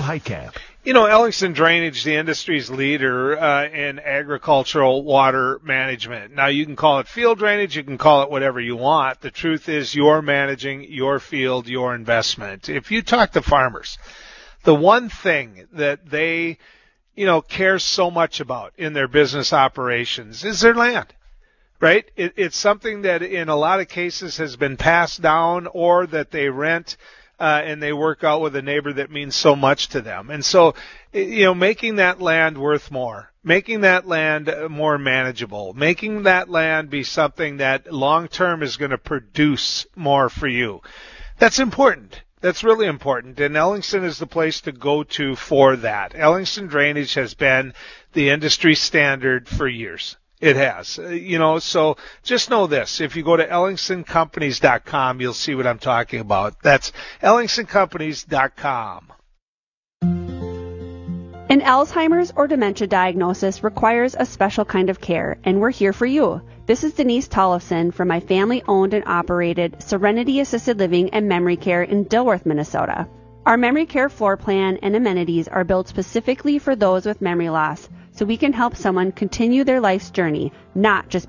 Heitkamp. Ellingson Drainage, the industry's leader in agricultural water management. Now, you can call it field drainage. You can call it whatever you want. The truth is you're managing your field, your investment. If you talk to farmers, the one thing that they, care so much about in their business operations is their land. Right? It's something that in a lot of cases has been passed down or that they rent and they work out with a neighbor that means so much to them. And so, making that land worth more, making that land more manageable, making that land be something that long-term is going to produce more for you. That's important. That's really important. And Ellingson is the place to go to for that. Ellingson Drainage has been the industry standard for years. It has. So just know this. If you go to EllingsonCompanies.com, you'll see what I'm talking about. That's EllingsonCompanies.com. An Alzheimer's or dementia diagnosis requires a special kind of care, and we're here for you. This is Denise Tollefson from my family-owned and operated Serenity Assisted Living and Memory Care in Dilworth, Minnesota. Our memory care floor plan and amenities are built specifically for those with memory loss, so we can help someone continue their life's journey, not just